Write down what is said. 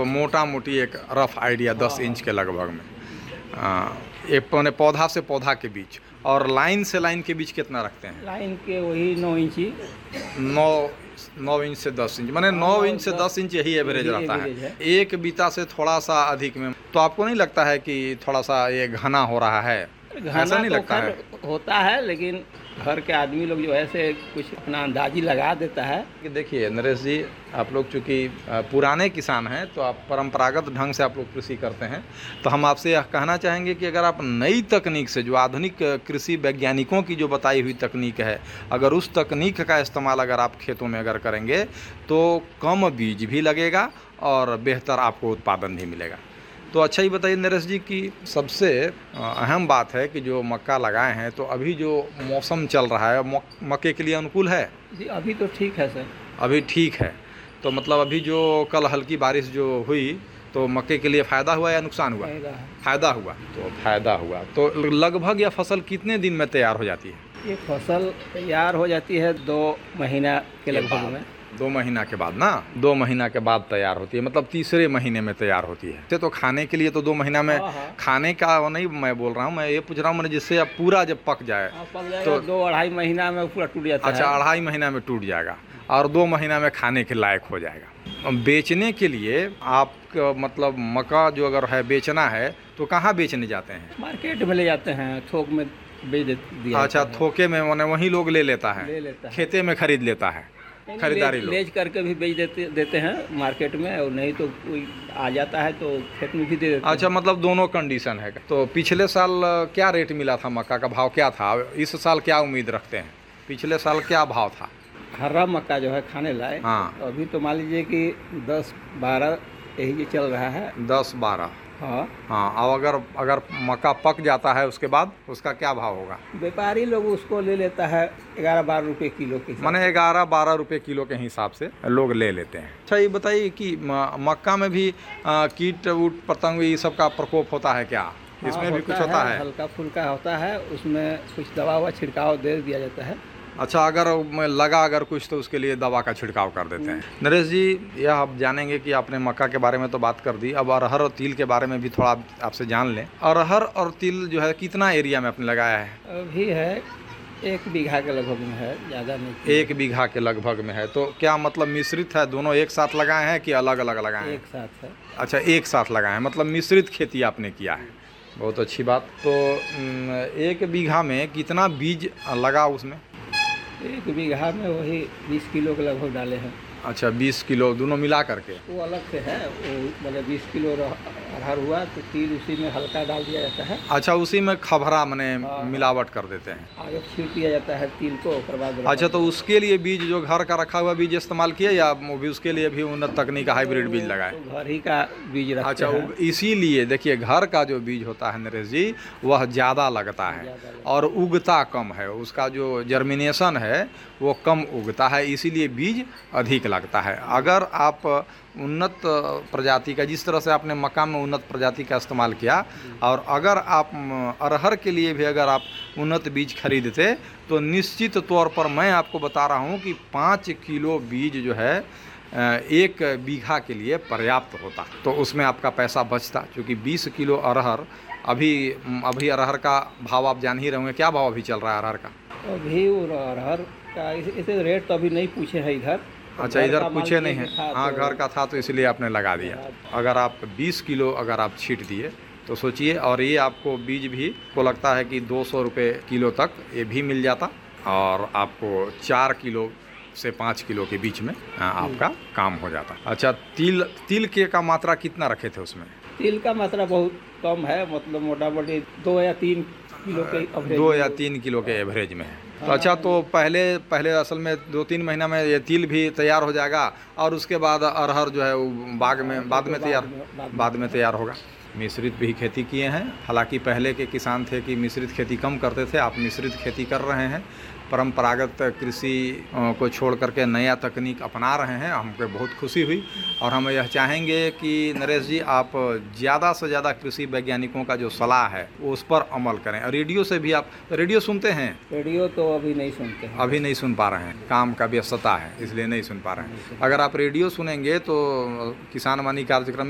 मोटा मोटी एक रफ आइडिया 10 इंच के लगभग में एक पौधा से पौधा के बीच, और लाइन से लाइन के बीच कितना रखते हैं? लाइन के वही 9 इंची, 9 इंच से 10 इंच, माने 9 इंच से 10 इंच यही एवरेज रहता है। एक बीता से थोड़ा सा अधिक में, तो आपको नहीं लगता है कि थोड़ा सा ये घना हो रहा है? ऐसा नहीं लगता है? होता है, लेकिन घर के आदमी लोग जो है से कुछ अपना अंदाजी लगा देता है। कि देखिए नरेश जी, आप लोग चूँकि पुराने किसान हैं तो आप परंपरागत ढंग से आप लोग कृषि करते हैं, तो हम आपसे यह कहना चाहेंगे कि अगर आप नई तकनीक से, जो आधुनिक कृषि वैज्ञानिकों की जो बताई हुई तकनीक है, अगर उस तकनीक का इस्तेमाल अगर आप खेतों में अगर करेंगे तो कम बीज भी लगेगा और बेहतर आपको उत्पादन भी मिलेगा। तो अच्छा ही बताइए नरेश जी कि सबसे अहम बात है कि जो मक्का लगाए हैं, तो अभी जो मौसम चल रहा है मक्के के लिए अनुकूल है? जी अभी तो ठीक है सर। अभी ठीक है, तो मतलब अभी जो कल हल्की बारिश जो हुई तो मक्के के लिए फ़ायदा हुआ या नुकसान हुआ? फ़ायदा हुआ। तो फ़ायदा हुआ तो लगभग यह फसल कितने दिन में तैयार हो जाती है? ये फसल तैयार हो जाती है 2 महीना के लगभग में। 2 महीना के बाद ना, 2 महीना के बाद तैयार होती है, मतलब तीसरे महीने में तैयार होती है। तो खाने के लिए तो 2 महीना में खाने का वो नहीं मैं बोल रहा हूँ, मैं ये पूछ रहा हूँ मैंने जिससे अब पूरा जब पक जाए तो 2-2.5 महीना में पूरा टूट जाता है। अच्छा, 2.5 महीना में टूट जाएगा और 2 महीना में खाने के लायक हो जाएगा। बेचने के लिए आप मतलब मक्का जो अगर है बेचना है तो कहाँ बेचने जाते हैं? मार्केट में ले जाते हैं, थोक में बेच दिया। अच्छा, थोके में मैंने वही लोग ले लेता है, खेते में खरीद लेता है, खरीदारी लोग लेज करके भी बेच देते हैं मार्केट में, और नहीं तो कोई आ जाता है तो खेत में भी दे देते हैं। अच्छा, मतलब दोनों कंडीशन है। तो पिछले साल क्या रेट मिला था, मक्का का भाव क्या था? इस साल क्या उम्मीद रखते हैं? पिछले साल क्या भाव था? हरा मक्का जो है खाने लायक, हाँ, तो अभी तो मान लीजिए कि 10-12 यही चल रहा है। 10-12। हाँ हाँ, और अगर मक्का पक जाता है उसके बाद उसका क्या भाव होगा? व्यापारी लोग उसको ले लेता है 11-12 रुपये किलो के, माने 11-12 रुपये किलो के हिसाब से लोग ले लेते हैं। अच्छा, ये बताइए कि मक्का में भी कीट उट पतंग ये सब का प्रकोप होता है क्या? इसमें भी कुछ होता है? हल्का फुल्का होता है, उसमें कुछ दवा हुआ छिड़काव दे दिया जाता है। अच्छा, अगर लगा अगर कुछ तो उसके लिए दवा का छिड़काव कर देते हैं। नरेश जी, यह आप जानेंगे कि आपने मक्का के बारे में तो बात कर दी, अब अरहर और तिल के बारे में भी थोड़ा आपसे जान लें। अरहर और तिल जो है कितना एरिया में आपने लगाया है? अभी है 1 बीघा के लगभग में है, ज़्यादा नहीं। 1 बीघा के लगभग में है, तो क्या मतलब मिश्रित है, दोनों एक साथ लगाए हैं कि अलग अलग लगाए हैं? एक साथ है। अच्छा, एक साथ लगाए हैं, मतलब मिश्रित खेती आपने किया है, बहुत अच्छी बात। तो 1 बीघा में कितना बीज लगा उसमें? 1 बीघा में वही 20 किलो के लगभग डाले हैं। अच्छा, 20 किलो दोनों मिला करके? वो अलग से है, वो मतलब 20 किलो अरहर हुआ तो तिल उसी में हल्का डाल दिया जाता है। अच्छा, उसी में खबरा मने मिलावट कर देते हैं, आगे छीट दिया जाता है तिल को, उसके बाद। अच्छा, तो उसके लिए बीज जो घर का रखा हुआ बीज इस्तेमाल किया या वो भी उसके लिए भी उन्नत तकनीक का हाइब्रिड बीज लगाए? तो घर ही का बीज रखते अच्छा, हैं। इसीलिए देखिए घर का जो बीज होता है नरेश जी, वह ज़्यादा लगता है और उगता कम है, उसका जो जर्मिनेशन है वो कम उगता है, इसीलिए बीज अधिक लगता है। अगर आप उन्नत प्रजाति का, जिस तरह से आपने मक्का में उन्नत प्रजाति का इस्तेमाल किया, और अगर आप अरहर के लिए भी अगर आप उन्नत बीज खरीदते तो निश्चित तौर पर मैं आपको बता रहा हूँ कि 5 किलो बीज जो है 1 बीघा के लिए पर्याप्त होता, तो उसमें आपका पैसा बचता। क्योंकि 20 किलो अरहर अभी अरहर का भाव आप जान ही रहे होंगे, क्या भाव अभी चल रहा है अरहर का? अभी अरहर का इसे रेट तो अभी नहीं पूछे हैं इधर। अच्छा, इधर पूछे नहीं है? हाँ, घर का था तो इसलिए आपने लगा दिया। अगर आप 20 किलो अगर आप छीट दिए तो सोचिए, और ये आपको बीज भी को लगता है कि 200 रुपये किलो तक ये भी मिल जाता, और आपको 4 किलो से 5 किलो के बीच में आपका काम हो जाता। अच्छा, तिल के का मात्रा कितना रखे थे उसमें? तिल का मात्रा बहुत कम है, मतलब मोटा मोटी 2 या 3 किलो के एवरेज, 2 या 3 किलो के एवरेज में है। तो अच्छा, तो पहले असल में 2-3 महीना में ये तिल भी तैयार हो जाएगा और उसके बाद अरहर जो है वो बाद में तैयार होगा। मिश्रित भी खेती किए हैं, हालांकि पहले के किसान थे कि मिश्रित खेती कम करते थे, आप मिश्रित खेती कर रहे हैं, परंपरागत कृषि को छोड़ करके नया तकनीक अपना रहे हैं, हमको बहुत खुशी हुई। और हम यह चाहेंगे कि नरेश जी आप ज़्यादा से ज़्यादा कृषि वैज्ञानिकों का जो सलाह है उस पर अमल करें। रेडियो से भी आप रेडियो सुनते हैं? रेडियो तो अभी नहीं सुनते हैं, अभी नहीं सुन पा रहे हैं, काम का व्यस्तता है इसलिए नहीं सुन पा रहे हैं। अगर आप रेडियो सुनेंगे तो किसान वाणी कार्यक्रम